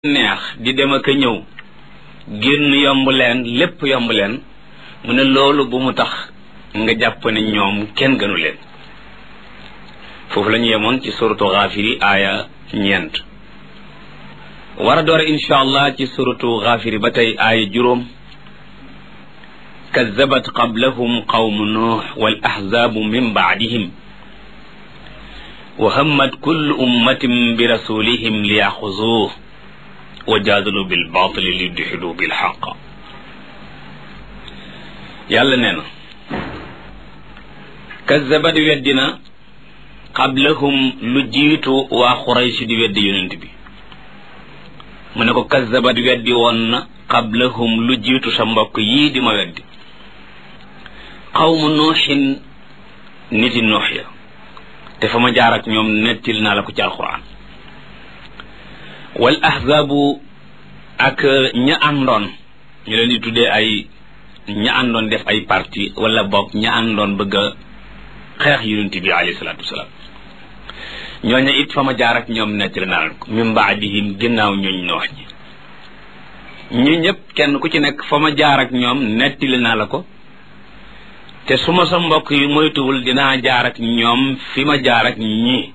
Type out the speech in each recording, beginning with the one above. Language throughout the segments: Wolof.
neex di dem ak ñëw génn yomb leen lépp yomb leen mu ne loolu bu mu tax nga jàpp ne ñoom kenn gënu leen foofu la ñu yemoon ci suratu Ghafiri aaya 4 war a doore insha allah ci suratu Ghafiri ba tey aaya 5 kazzabat qablahum qawmu nuux wal ahzaabu min ba'dihim wa hammat kullu ummatin bi rasulihim liyaxuzuuh wa jaadalu bil baatili li yudxidu bil xaq yàlla nee na kazzabat weddina qablahum lu jiitu waa Quraysh di weddi yonent bi mu ne ko kazzabat weddi woon na qablahum lu jiitu sa mbokk yii di ma weddi qawmu nuuxin niti nuux ya te fa ma jaar ak ñoom nettil naa la ko ci alquran wal ahzaabu ak ña àndoon ñu leen di tuddee ay ña àndoon def ay parti wala boog ña àndoon bëgg a xeex yonent bi alayhi salaatu wasalaam ñooñu it fa ma jaar ak ñoom nettali naa leen ko min baadihim ginnaaw ñooñ noox ñi ñëpp kenn ku ci nekk fa ma jaar ak ñoom nettali naa la ko te su ma sa mbokk yi moytuwul dinaa jaar ak ñoom fi ma jaar ak ñii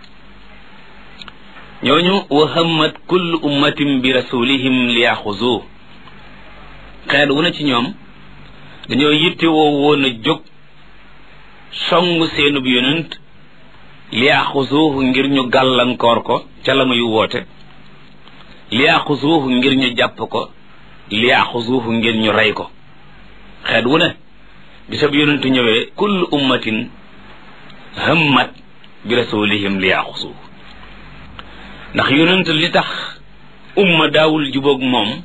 ñooñu wa hammat kullu ummatin bi rasulihim li yaxuzu xeet wu na ci ñoom dañoo yittewoo woon a jóg songu seenub yonent li yaxuzuhu ngir ñu gàllankoor ko ca la muy woote li yaxuzuhu ngir ñu jàpp ko li yaxuzuhu ngir ñu rey ko xeet wu ne bisab yonent ñëwee kullu ummatin hammat bi rasulihim li yaxuzuhu ndax yonent li tax umma daawul jubóog moom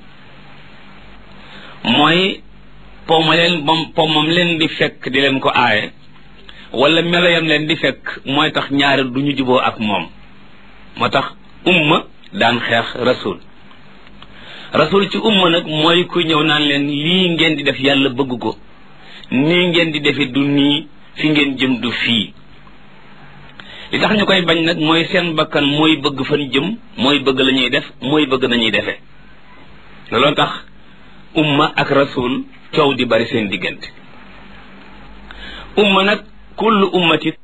mooy pomam leen di fekk di leen ko aaye wala meloyam leen di fekk mooy tax ñaari du ñu juboo ak moom moo tax umma daan xeex rasul ci umma nag mooy ku ñëw naan leen lii ngeen di def yàlla bëgg ko nii ngeen di defe du nii fi ngeen jëm du fii li tax ñu koy bañ nag mooy seen bakkan mooy bëgg fan jëm mooy bëgg la ñuy def mooy bëgg nañuy defee looloo tax umma ak rasul coow di bari seen diggante umma nag kullu ummati